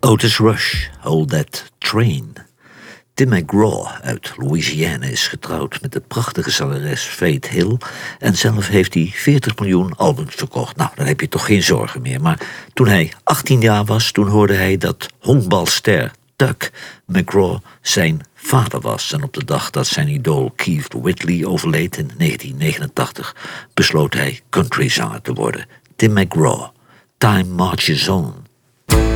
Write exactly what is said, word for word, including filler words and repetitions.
Otis Rush, Hold That Train. Tim McGraw uit Louisiana is getrouwd met de prachtige zangeres Faith Hill en zelf heeft hij veertig miljoen albums verkocht. Nou, dan heb je toch geen zorgen meer. Maar toen hij achttien jaar was, toen hoorde hij dat honkbalster Tuck McGraw zijn vader was. En op de dag dat zijn idool Keith Whitley overleed in negentien negenentachtig... besloot hij countryzanger te worden. Tim McGraw, Time Marches On.